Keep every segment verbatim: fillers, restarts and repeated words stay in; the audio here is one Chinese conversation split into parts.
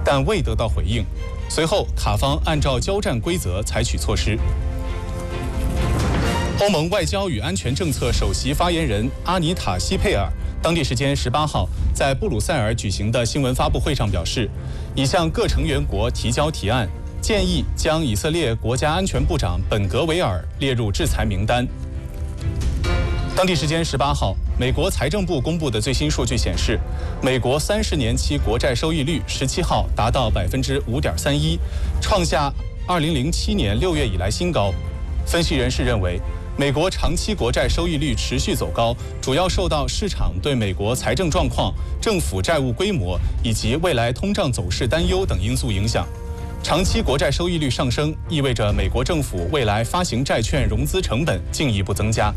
但未得到回应。随后，卡方按照交战规则采取措施。欧盟外交与安全政策首席发言人阿尼塔·希佩尔当地时间十八号在布鲁塞尔举行的新闻发布会上表示，已向各成员国提交提案，建议将以色列国家安全部长本格维尔列入制裁名单。当地时间十八号，美国财政部公布的最新数据显示，美国三十年期国债收益率十七号达到百分之五点三一，创下二零零七年六月以来新高。分析人士认为，美国长期国债收益率持续走高，主要受到市场对美国财政状况、政府债务规模以及未来通胀走势担忧等因素影响。长期国债收益率上升，意味着美国政府未来发行债券融资成本进一步增加。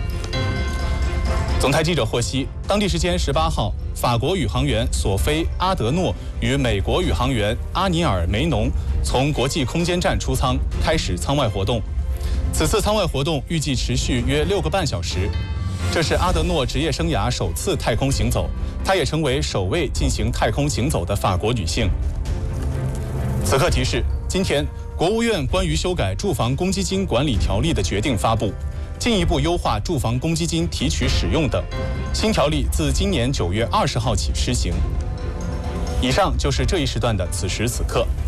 总台记者获悉，当地时间十八号，法国宇航员索菲·阿德诺与美国宇航员阿尼尔·梅农从国际空间站出舱，开始舱外活动。此次舱外活动预计持续约六个半小时。这是阿德诺职业生涯首次太空行走，她也成为首位进行太空行走的法国女性。此刻提示：今天，国务院关于修改住房公积金管理条例的决定发布，进一步优化住房公积金提取使用等。新条例自今年九月二十号起施行。以上就是这一时段的此时此刻。